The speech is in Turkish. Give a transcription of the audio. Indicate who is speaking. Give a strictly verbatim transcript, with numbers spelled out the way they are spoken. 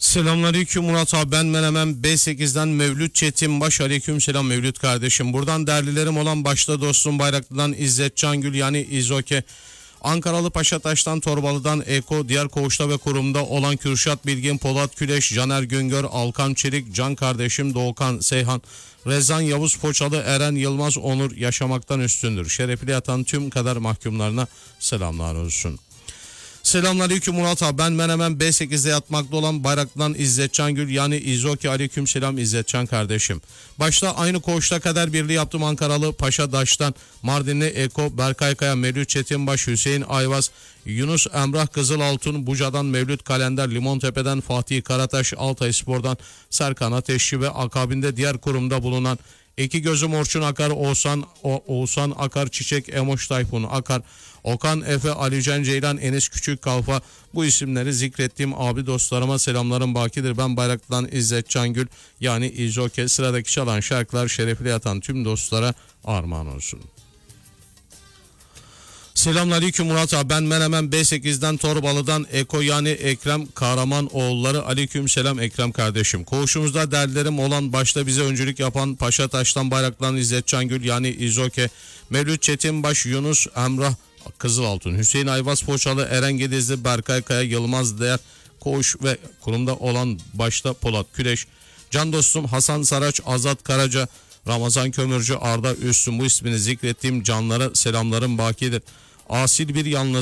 Speaker 1: Selamünaleyküm Murat abi, ben Menemen B sekizden Mevlüt Çetinbaş. Aleyküm selam Mevlüt kardeşim. Buradan değerlilerim olan başta dostum Bayraklı'dan İzzet Cangül yani İzoke, Ankaralı Paşataş'tan, Torbalı'dan Eko, diğer koğuşta ve kurumda olan Kürşat Bilgin, Polat Küleş, Caner Güngör, Alkan Çelik, Can kardeşim Doğukan Seyhan, Rezan Yavuz Poçalı, Eren Yılmaz Onur yaşamaktan üstündür. Şerefli yatan tüm kader mahkumlarına selamlar olsun. Selamünaleyküm Murat abi, ben Menemen B sekizde yatmakta olan Bayraklı'dan İzzet Cangül yani İzoki. Aleyküm selam İzzetcan kardeşim. Başta aynı koğuşta kader birliği yaptım Ankaralı Paşadaş'tan, Mardinli Eko, Berkay Kaya, Mevlüt Çetinbaş, Hüseyin Ayvaz, Yunus Emrah Kızılaltun, Buca'dan Mevlüt Kalender, Limontepe'den Fatih Karataş, Altay Spor'dan Serkan Ateşçi ve akabinde diğer kurumda bulunan İki Gözüm Orçun Akar, Oğuzhan, o, Oğuzhan Akar, Çiçek Emoş Tayfun Akar, Okan Efe, Alican Ceylan, Enes Küçük Kalfa, bu isimleri zikrettiğim abi dostlarıma selamlarım bakidir. Ben Bayraklı'dan İzzet Cangül yani İzoke. Sıradaki çalan şarkılar şerefli yatan tüm dostlara armağan olsun. Selamünaleyküm Murat abi, ben Menemen B sekizden Torbalı'dan Eko yani Ekrem Kahramanoğulları. Aleyküm selam Ekrem kardeşim. Koğuşumuzda dertlerim olan başta bize öncülük yapan Paşataş'tan Bayraklı'dan İzzet Cangül yani İzoke, Mevlüt Çetinbaş, Yunus Emrah Kızılaltun, Hüseyin Ayvaz Poçalı, Eren Gedizli, Berkay Kaya, Yılmaz Değer, koğuş ve kurumda olan başta Polat Küleş, can dostum Hasan Saraç, Azat Karaca, Ramazan Kömürcü, Arda Üstün, bu ismini zikrettiğim canlara selamlarım bakidir. Asil bir yalnız